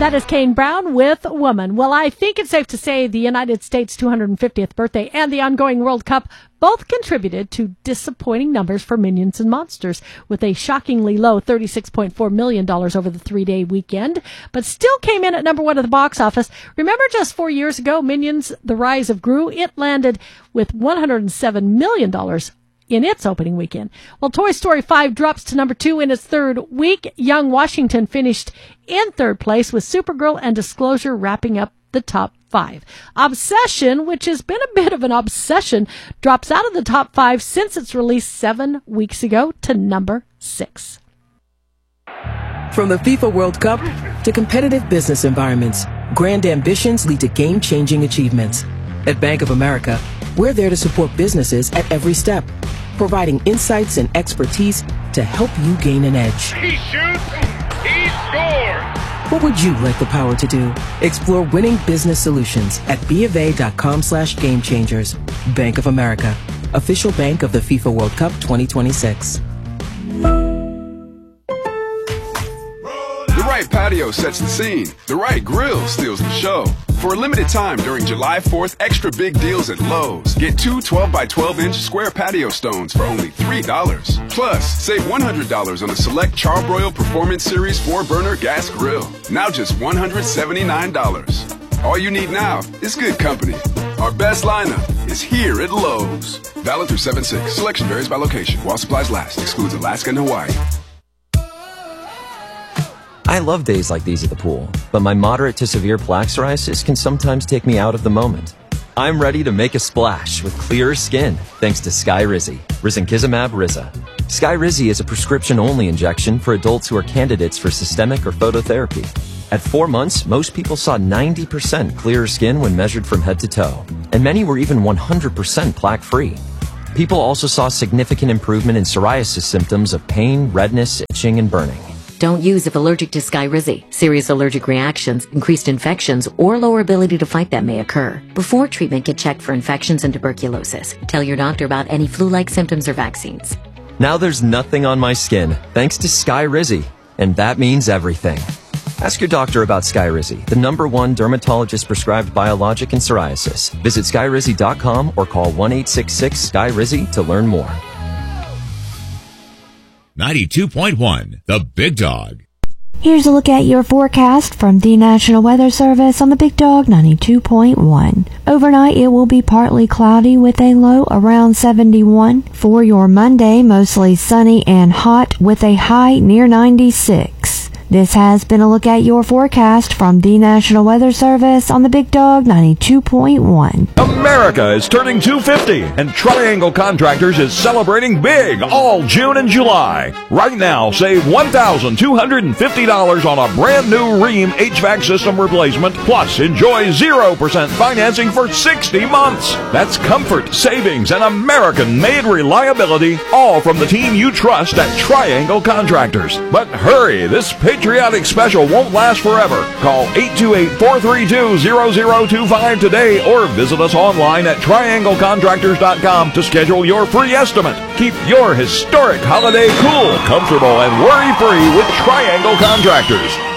That is Kane Brown with Woman. Well, I think it's safe to say the United States' 250th birthday and the ongoing World Cup both contributed to disappointing numbers for Minions and Monsters, with a shockingly low $36.4 million over the 3-day weekend, but still came in at number one at the box office. Remember just 4 years ago, Minions: The Rise of Gru? It landed with $107 million in its opening weekend. Well, Toy Story 5 drops to number 2 in its third week. Young Washington finished in third place, with Supergirl and Disclosure wrapping up the top 5. Obsession, which has been a bit of an obsession, drops out of the top 5 since its release 7 weeks ago to number 6. From the FIFA World Cup to competitive business environments, grand ambitions lead to game-changing achievements. At Bank of America, we're there to support businesses at every step, providing insights and expertise to help you gain an edge. He shoots, he scores! What would you like the power to do? Explore winning business solutions at BofA.com/gamechangers. Bank of America, official bank of the FIFA World Cup 2026. The right patio sets the scene. The right grill steals the show. For a limited time during July 4th, extra big deals at Lowe's. Get 2 12-by-12-inch square patio stones for only $3. Plus, save $100 on the select Charbroil Performance Series 4-burner gas grill. Now just $179. All you need now is good company. Our best lineup is here at Lowe's. Valid through 7/6. Selection varies by location. While supplies last. Excludes Alaska and Hawaii. I love days like these at the pool, but my moderate to severe plaque psoriasis can sometimes take me out of the moment. I'm ready to make a splash with clearer skin thanks to Skyrizi, Risankizumab Riza. Skyrizi is a prescription-only injection for adults who are candidates for systemic or phototherapy. At 4 months, most people saw 90% clearer skin when measured from head to toe, and many were even 100% plaque-free. People also saw significant improvement in psoriasis symptoms of pain, redness, itching, and burning. Don't use if allergic to Skyrizi. Serious allergic reactions, increased infections, or lower ability to fight them may occur. Before treatment, get checked for infections and tuberculosis. Tell your doctor about any flu-like symptoms or vaccines. Now there's nothing on my skin, thanks to Skyrizi, and that means everything. Ask your doctor about Skyrizi, the #1 dermatologist-prescribed biologic in psoriasis. Visit Skyrizi.com or call 1-866-SKYRIZI to learn more. 92.1, The Big Dog. Here's a look at your forecast from the National Weather Service on the Big Dog 92.1. Overnight, it will be partly cloudy with a low around 71. For your Monday, mostly sunny and hot with a high near 96. This has been a look at your forecast from the National Weather Service on the Big Dog 92.1. America is turning 250, and Triangle Contractors is celebrating big all June and July. Right now, save $1,250 on a brand new Rheem HVAC system replacement, plus enjoy 0% financing for 60 months. That's comfort, savings, and American-made reliability, all from the team you trust at Triangle Contractors. But hurry, this patriotic special won't last forever. Call 828-432-0025 today or visit us online at trianglecontractors.com to schedule your free estimate. Keep your historic holiday cool, comfortable, and worry-free with Triangle Contractors.